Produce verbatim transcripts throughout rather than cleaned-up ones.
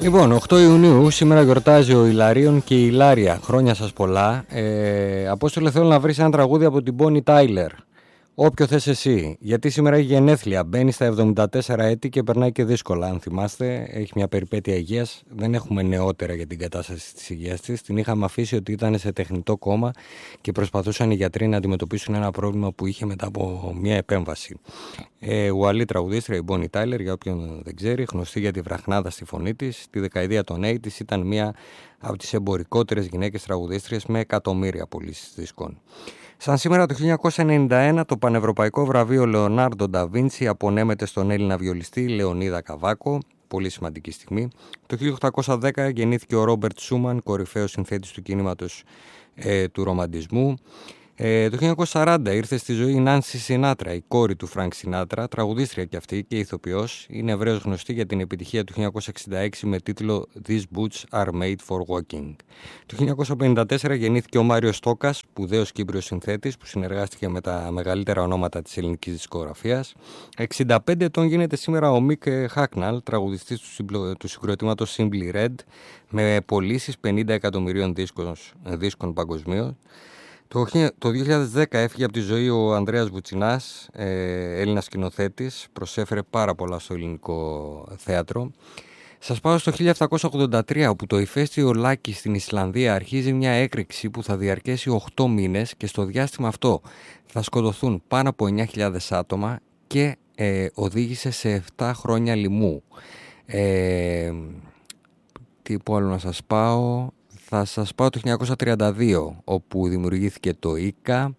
Λοιπόν, οκτώ Ιουνίου, σήμερα γιορτάζει ο Ιλαρίων και η Ιλάρια. Χρόνια σας πολλά. Ε, Απόστολε, θέλω να βρεις ένα τραγούδι από την Bonnie Tyler. Όποιο θες εσύ. Γιατί σήμερα έχει γενέθλια. Μπαίνει στα εβδομήντα τέσσερα έτη και περνάει και δύσκολα. Αν θυμάστε, έχει μια περιπέτεια υγείας. Δεν έχουμε νεότερα για την κατάσταση της υγείας της. Την είχαμε αφήσει ότι ήταν σε τεχνητό κόμμα και προσπαθούσαν οι γιατροί να αντιμετωπίσουν ένα πρόβλημα που είχε μετά από μια επέμβαση. Ε, Ουαλή τραγουδίστρια, η Bonnie Tyler, για όποιον δεν ξέρει, γνωστή για τη βραχνάδα στη φωνή της. Τη δεκαετία των ογδόντα ήταν μια από τις εμπορικότερες γυναίκες τραγουδίστριες με εκατομμύρια πωλήσεις δίσκων. Σαν σήμερα το χίλια εννιακόσια ενενήντα ένα το πανευρωπαϊκό βραβείο Λεωνάρντο Νταβίντσι απονέμεται στον Έλληνα βιολιστή Λεωνίδα Καβάκο, πολύ σημαντική στιγμή. Το χίλια οκτακόσια δέκα γεννήθηκε ο Ρόμπερτ Σούμαν, κορυφαίος συνθέτης του κινήματος ε, του ρομαντισμού. Ε, το χίλια εννιακόσια σαράντα ήρθε στη ζωή η Νάνση Σινάτρα, η κόρη του Φρανκ Σινάτρα, τραγουδίστρια και αυτή και ηθοποιός. Είναι ευρέως γνωστή για την επιτυχία του χίλια εννιακόσια εξήντα έξι με τίτλο These Boots Are Made for Walking. Το χίλια εννιακόσια πενήντα τέσσερα γεννήθηκε ο Μάριος Στόκας, σπουδαίος Κύπριος συνθέτης που συνεργάστηκε με τα μεγαλύτερα ονόματα της ελληνικής δισκογραφίας. εξήντα πέντε ετών γίνεται σήμερα ο Μικ Χάκναλ, τραγουδιστής του, συμπλο... του συγκροτήματος Simply Red, με πωλήσεις πενήντα εκατομμυρίων δίσκων, δίσκων παγκοσμίως. Το δύο χιλιάδες δέκα έφυγε από τη ζωή ο Ανδρέας Βουτσινάς, Έλληνας σκηνοθέτης, προσέφερε πάρα πολλά στο ελληνικό θέατρο. Σας πάω στο χίλια επτακόσια ογδόντα τρία, όπου το ηφαίστειο Λάκη στην Ισλανδία αρχίζει μια έκρηξη που θα διαρκέσει οκτώ μήνες και στο διάστημα αυτό θα σκοτωθούν πάνω από εννιά χιλιάδες άτομα και ε, οδήγησε σε επτά χρόνια λοιμού. Ε, τι πω άλλο να σας πάω... Θα σας πάω το χίλια εννιακόσια τριάντα δύο, όπου δημιουργήθηκε το ΙΚΑ.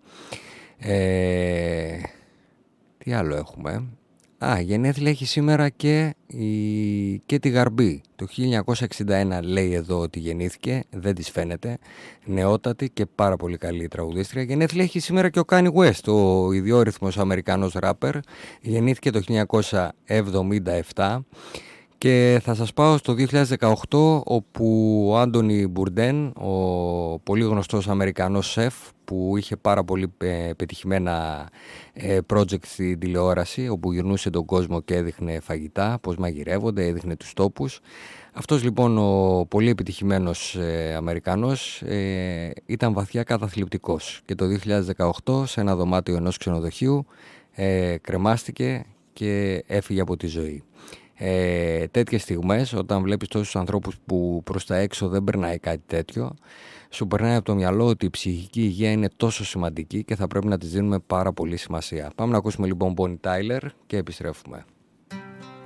Ε, τι άλλο έχουμε. Α, γενέθλια έχει σήμερα και, η, και τη Γαρμπή. Το χίλια εννιακόσια εξήντα ένα λέει εδώ ότι γεννήθηκε, δεν της φαίνεται. Νεότατη και πάρα πολύ καλή τραγουδίστρια. Γενέθλια έχει σήμερα και ο Kanye West, ο ιδιόρυθμος Αμερικανός ράπερ. Γεννήθηκε το χίλια εννιακόσια εβδομήντα επτά. Και θα σας πάω στο δύο χιλιάδες δεκαοκτώ, όπου ο Άντονι Μπουρντέν, ο πολύ γνωστός Αμερικανός σεφ που είχε πάρα πολύ πετυχημένα project στην τηλεόραση, όπου γυρνούσε τον κόσμο και έδειχνε φαγητά, πώς μαγειρεύονται, έδειχνε τους τόπους. Αυτός λοιπόν ο πολύ επιτυχημένος Αμερικανός ήταν βαθιά καταθλιπτικός και το δύο χιλιάδες δεκαοκτώ σε ένα δωμάτιο ενός ξενοδοχείου κρεμάστηκε και έφυγε από τη ζωή. Ε, τέτοιες στιγμές, όταν βλέπεις τόσους ανθρώπους που προς τα έξω δεν περνάει κάτι τέτοιο, σου περνάει από το μυαλό ότι η ψυχική υγεία είναι τόσο σημαντική και θα πρέπει να της δίνουμε πάρα πολύ σημασία. Πάμε να ακούσουμε λοιπόν Bonnie Tyler και επιστρέφουμε.